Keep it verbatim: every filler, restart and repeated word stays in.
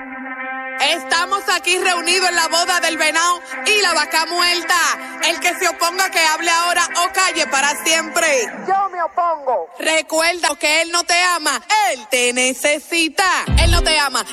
Estamos aquí reunidos en la boda del venado y la vaca muerta. El que se oponga que hable ahora o calle para siempre. Yo me opongo. Recuerda que él no te ama, él te necesita. Él no te ama,